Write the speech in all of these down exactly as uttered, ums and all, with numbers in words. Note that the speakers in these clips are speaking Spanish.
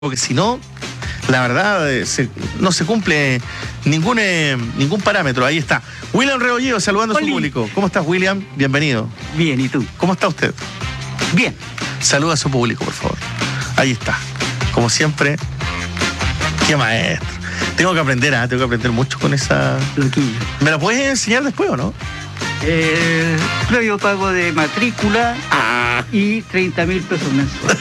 porque si no, la verdad, eh, se, no se cumple ningún eh, ningún parámetro. Ahí está. William Rebolledo saludando Oli. a su público. ¿Cómo estás, William? Bienvenido. Bien, ¿y tú? ¿Cómo está usted? Bien. Saluda a su público, por favor. Ahí está. Como siempre, qué maestro. Tengo que aprender, ¿eh? Tengo que aprender mucho con esa... Loquillo. ¿Me la puedes enseñar después o no? Eh, previo pago de matrícula Ah. y treinta mil pesos mensuales.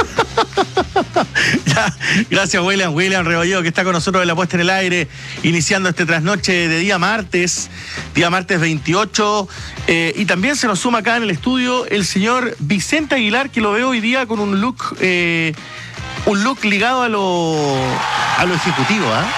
Ya, gracias William, William Rebolledo, que está con nosotros en la puesta en el aire, iniciando este trasnoche de día martes, día martes veintiocho, eh, y también se nos suma acá en el estudio el señor Vicente Aguilar, que lo veo hoy día con un look, eh, un look ligado a lo, a lo ejecutivo, ¿ah?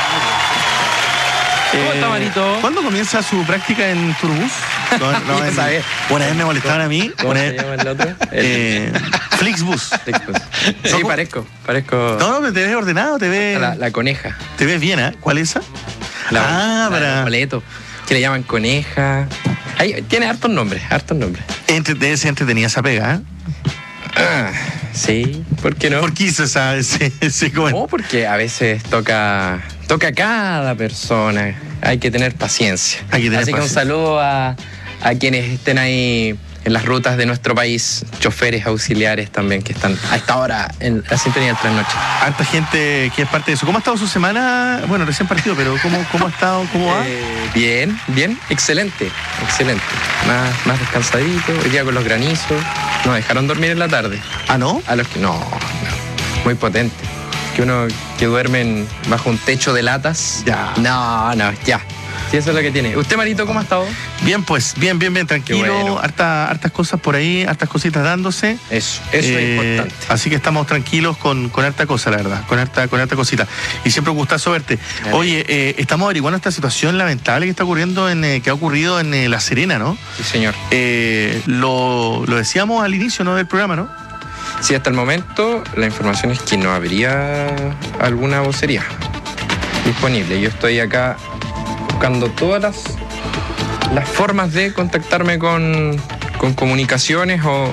¿Cómo está, Marito? ¿Cuándo comienza su práctica en Turbus? No, no, Ya en- sabía. Una vez me molestaban a mí. ¿Cómo una se vez- llama el otro? eh, Flixbus. Flixbus. Sí, ¿Cómo? parezco. Parezco No, no, pero te ves ordenado, te ves, la, la coneja. te ves bien, ¿eh? ¿Cuál es esa? La, ah, la para... boleto. Que le llaman coneja. Ahí, tiene hartos nombres, hartos nombres. Entre, debe ser entretenida esa pega, ¿eh? Ah, sí, ¿por qué no? ¿Por qué hizo esa, ese, ese comentario? No, porque a veces toca, toca a cada persona. Hay que tener paciencia. Hay que tener Así que un paciencia. saludo a, a quienes estén ahí en las rutas de nuestro país, choferes auxiliares también que están a esta hora en la sintonía del trasnoche. Harta gente que es parte de eso. ¿Cómo ha estado su semana? Bueno, recién partido, pero ¿cómo, cómo ha estado? ¿Cómo va? Eh, bien, bien, excelente, excelente. Más, más descansadito, hoy día con los granizos. Nos dejaron dormir en la tarde. ¿Ah, no? A los que no, no, muy potente. Que uno que duermen bajo un techo de latas. Ya. No, no, ya. Sí, eso es lo que tiene. ¿Usted, Marito, cómo ha estado? Bien, pues, bien, bien, bien, tranquilo. Qué bueno. Harta, hartas cosas por ahí, hartas cositas dándose. Eso, eso Eh, es importante. Así que estamos tranquilos con, con harta cosa, la verdad, con harta, con harta cosita. Y siempre un gustazo verte. Vale. Oye, eh, estamos averiguando esta situación lamentable que está ocurriendo en, eh, que ha ocurrido en eh, La Serena, ¿no? Sí, señor. Eh, lo, lo decíamos al inicio, ¿no?, del programa, ¿no? Sí, hasta el momento la información es que no habría alguna vocería disponible. Yo estoy acá buscando todas las, las formas de contactarme con, con comunicaciones o,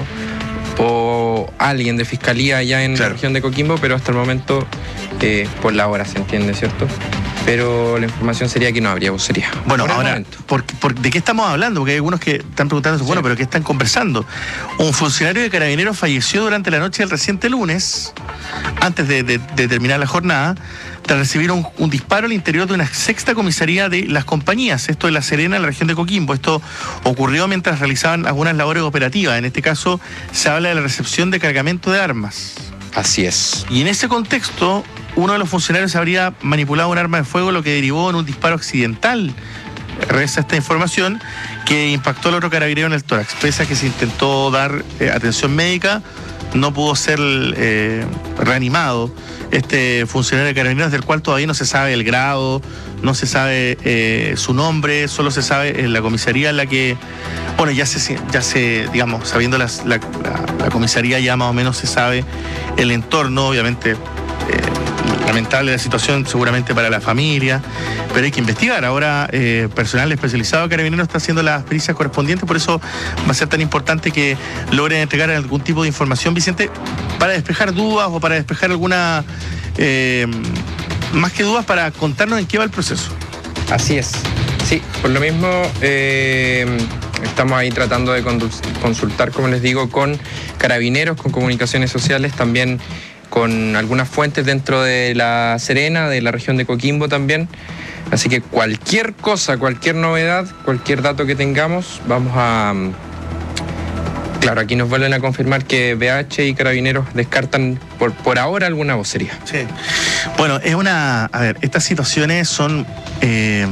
o alguien de fiscalía allá en Claro. la región de Coquimbo, pero hasta el momento, eh, por la hora se entiende, ¿cierto? Pero la información sería que no habría vocería. Bueno, Por el ahora, momento. por, por- ¿de qué estamos hablando? Porque hay algunos que están preguntando, Sí. bueno, pero ¿qué están conversando? Un funcionario de Carabineros falleció durante la noche del reciente lunes, antes de, de- de terminar la jornada, tras recibir un, un disparo al interior de una sexta comisaría de las compañías, esto de La Serena, en la región de Coquimbo. Esto ocurrió mientras realizaban algunas labores operativas. En este caso, se habla de la recepción de cargamento de armas. Así es. Y en ese contexto, uno de los funcionarios habría manipulado un arma de fuego, lo que derivó en un disparo accidental. Reza esta información, que impactó al otro carabinero en el tórax. Pese a que se intentó dar eh, atención médica, no pudo ser eh, reanimado este funcionario de carabineros, del cual todavía no se sabe el grado, no se sabe eh, su nombre, solo se sabe en la comisaría en la que, bueno, ya se, ya se digamos, sabiendo las- la, la- la comisaría ya más o menos se sabe el entorno, obviamente. eh, Lamentable la situación seguramente para la familia, pero hay que investigar. Ahora eh, personal especializado de Carabineros está haciendo las pericias correspondientes, por eso va a ser tan importante que logren entregar algún tipo de información, Vicente, para despejar dudas o para despejar alguna, eh, más que dudas, para contarnos en qué va el proceso. Así es. Sí, por lo mismo eh, estamos ahí tratando de condu- consultar, como les digo, con carabineros, con comunicaciones sociales, también con algunas fuentes dentro de La Serena, de la región de Coquimbo también. Así que cualquier cosa, cualquier novedad, cualquier dato que tengamos, vamos a... Claro, aquí nos vuelven a confirmar que B H y Carabineros descartan por, por ahora alguna vocería. Sí. Bueno, es una. A ver, estas situaciones son. eh,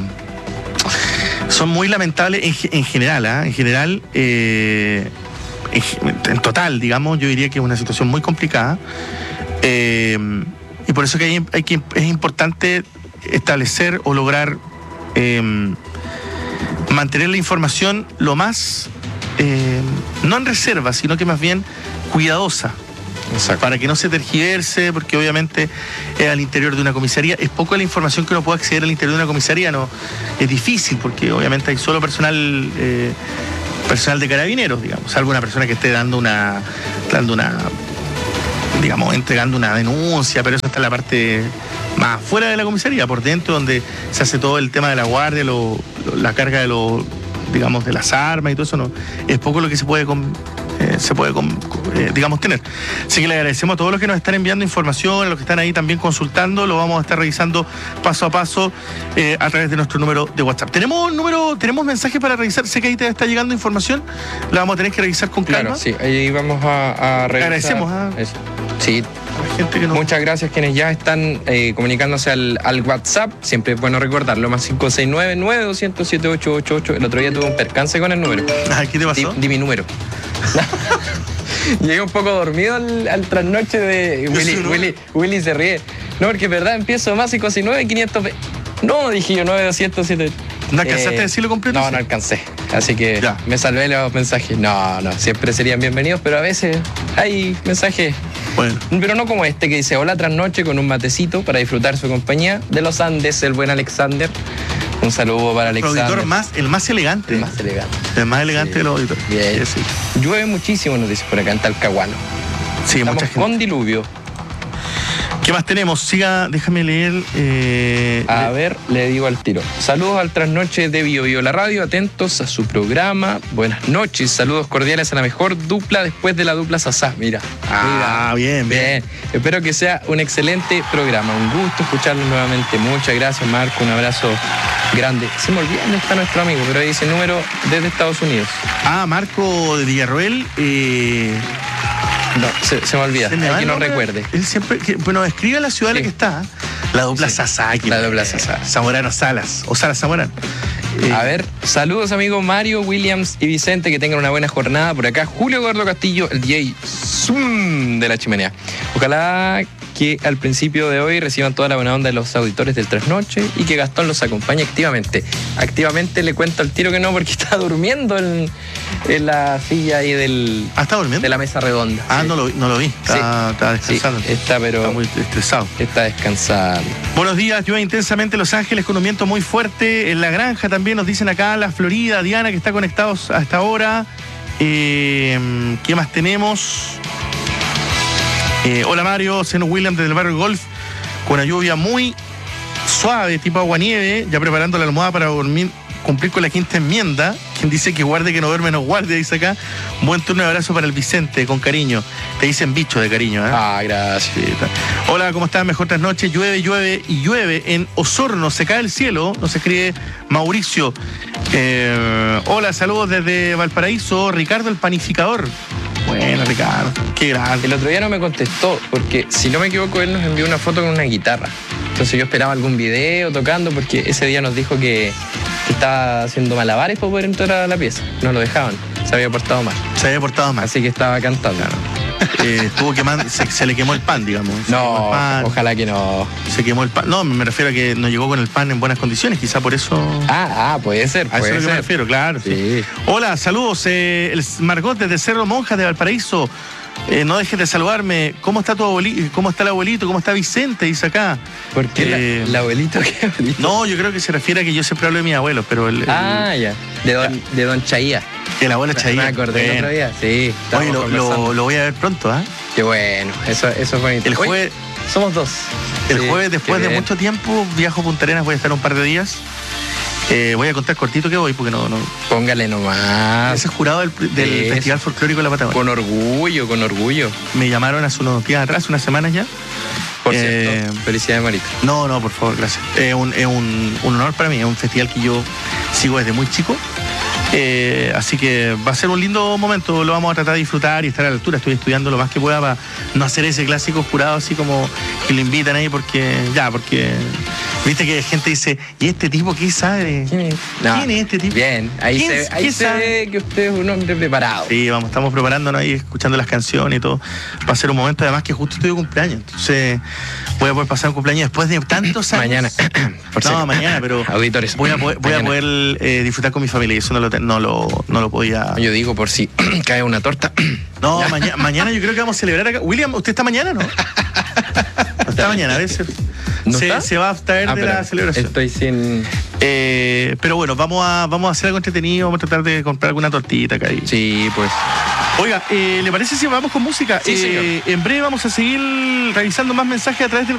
son muy lamentables en, ge- en general, ¿ah? En general, eh, en, ge- en total, digamos, yo diría que es una situación muy complicada. Eh, y por eso que hay, hay que, es importante establecer o lograr eh, mantener la información lo más. eh, no en reserva, sino que más bien cuidadosa, Exacto. para que no se tergiverse, porque obviamente es al interior de una comisaría. Es poco la información que uno puede acceder al interior de una comisaría, no es difícil, porque obviamente hay solo personal eh, personal de carabineros, digamos, salvo una persona que esté dando una dando una digamos, entregando una denuncia, pero eso está en la parte más fuera de la comisaría, por dentro, donde se hace todo el tema de la guardia, lo, lo, la carga de los, digamos, de las armas y todo eso, no es poco lo que se puede con, eh, se puede con, eh, digamos, tener. Así que le agradecemos a todos los que nos están enviando información, a los que están ahí también consultando, lo vamos a estar revisando paso a paso eh, a través de nuestro número de WhatsApp. Tenemos número, tenemos mensajes para revisar, sé que ahí te está llegando información, la vamos a tener que revisar con calma. Claro, sí, ahí vamos a, a revisar. Agradecemos a, Eso. Sí. a la gente que nos... Muchas gracias quienes ya están eh, comunicándose al, al WhatsApp. Siempre es bueno recordarlo, más cinco seis nueve, nueve dos cero cero, siete ocho ocho ocho. El otro día tuve un percance con el número. Ay, ¿qué te pasó? Di, di mi número. Llegué un poco dormido al, al trasnoche de Willy, Willy, Willy se ríe. No, porque es verdad, empiezo más cinco seis nueve, quinientos. No, dije yo, nueve doscientos siete. ¿No alcanzaste eh, a decirlo completo? No, no alcancé. Así que ya. Me salvé los mensajes. No, no, siempre serían bienvenidos, pero a veces hay mensajes. Bueno. Pero no como este que dice: hola, trasnoche con un matecito para disfrutar su compañía. De los Andes, el buen Alexander. Un saludo para Alexander. El auditor más, el más elegante. El más elegante. El más elegante sí. de los auditores. Bien. Sí, sí. Llueve muchísimo, nos dice por acá en Talcahuano. Sí, Estamos mucha gente. Con diluvio. ¿Qué más tenemos? Siga, déjame leer. Eh, a le... ver, le digo al tiro. Saludos al trasnoche de Bio Bio la Radio, atentos a su programa. Buenas noches, saludos cordiales a la mejor dupla después de la dupla Sasá. Mira. Ah, mira. bien, bien, bien. Espero que sea un excelente programa. Un gusto escucharlos nuevamente. Muchas gracias, Marco. Un abrazo grande. Se me olvida dónde está nuestro amigo, pero ahí dice número desde Estados Unidos. Ah, Marco de Villarroel. Eh... No, se, se me olvida, se me hay que no nombre, recuerde. Él siempre, que, bueno, escribe la ciudad sí. en la que está, la dupla sí. Sasaki. La dupla Sasá. Zamorano Salas, o Salas Zamorano. Eh, a ver, saludos amigos Mario, Williams y Vicente, que tengan una buena jornada. Por acá, Julio Eduardo Castillo, el D J Zoom de la Chimenea. Ojalá que al principio de hoy reciban toda la buena onda de los auditores del Trasnoche y que Gastón los acompañe activamente. Activamente le cuento al tiro que no, porque está durmiendo en, en la silla ahí del, ¿Ah, está durmiendo? de la mesa redonda. Ah, sí. no, lo, no lo vi, está, sí. está descansando. Sí, está, pero está muy estresado. Está descansando. Buenos días, llueve intensamente en Los Ángeles con un viento muy fuerte. En La Granja también nos dicen acá, la Florida, Diana, que está conectados hasta ahora. Eh, ¿Qué más tenemos? Eh, hola Mario, Seno William desde el barrio Golf, con una lluvia muy suave, tipo aguanieve, ya preparando la almohada para dormir, cumplir con la quinta enmienda. Quien dice que guarde que no duerme, no guarde, dice acá. Un buen turno de abrazo para el Vicente, con cariño. Te dicen bicho de cariño, ¿eh? Ah, gracias. Sí, hola, ¿cómo están? Mejor trasnoche. Llueve, llueve y llueve en Osorno, se cae el cielo, nos escribe Mauricio. Eh, hola, saludos desde Valparaíso, Ricardo el Panificador. Bueno, Ricardo, qué grande. El otro día no me contestó, porque si no me equivoco, él nos envió una foto con una guitarra. Entonces yo esperaba algún video tocando, porque ese día nos dijo que, que estaba haciendo malabares para poder entrar a la pieza. No lo dejaban, se había portado mal. Se había portado mal. Así que estaba cantando. Claro. Eh, estuvo quemando, se, se le quemó el pan, digamos. Se no, pan, ojalá que no. Se quemó el pan. No, me refiero a que no llegó con el pan en buenas condiciones, quizá por eso. Ah, ah, puede ser. A puede eso es lo que me refiero, claro. Sí. Sí. Hola, saludos. Eh, el Margot desde Cerro Monjas de Valparaíso. Eh, no dejes de saludarme. ¿Cómo está tu abuelito? ¿Cómo está el abuelito? ¿Cómo está Vicente? Dice acá. ¿Por qué eh, el abuelito? ¿Qué abuelito? No, yo creo que se refiere a que yo siempre hablo de mi abuelo, pero el, Ah, el, ya. De don, ya. De don Chaía. El abuelo Chaía. Me acordé el otro día. Sí. Oye, lo, lo, lo voy a ver pronto, ¿ah? ¿eh? Qué bueno. Eso, eso es bonito. El jueves. Oye, somos dos. El sí, jueves, después de mucho tiempo, viajo a Punta Arenas, voy a estar un par de días. Eh, voy a contar cortito que voy, porque no... no... Póngale nomás. Ese jurado del, del Festival Folclórico de la Patagonia. Con orgullo, con orgullo. Me llamaron hace unos días atrás, unas semanas ya. Por eh, cierto, felicidades, Marito. No, no, por favor, gracias. Es eh, un, eh, un, un honor para mí, es un festival que yo sigo desde muy chico. Eh, así que va a ser un lindo momento, lo vamos a tratar de disfrutar y estar a la altura. Estoy estudiando lo más que pueda para no hacer ese clásico jurado así como que lo invitan ahí porque ya, porque viste que gente dice, ¿y este tipo qué sabe? ¿Quién es, no, ¿Quién es este tipo? Bien, ahí se, ahí se ve que usted es un hombre preparado. Sí, vamos, estamos preparándonos ahí, escuchando las canciones y todo. Va a ser un momento además que justo estoy de cumpleaños, entonces voy a poder pasar un cumpleaños después de tantos años. Mañana. Por no, serio. mañana, pero auditores. Voy a poder, voy a poder eh, disfrutar con mi familia y eso no lo, no lo, no lo podía. Yo digo por si cae una torta. No, mañana, mañana yo creo que vamos a celebrar acá. William, ¿usted está mañana, no? No está mañana, a veces. ¿No se, está? se va a abstraer ah, de la celebración. Estoy sin... Eh, pero bueno, vamos a, vamos a hacer algo entretenido, vamos a tratar de comprar alguna tortita acá ahí. Sí, pues. Oiga, eh, ¿le parece si vamos con música? Sí, Eh, señor. En breve vamos a seguir revisando más mensajes a través del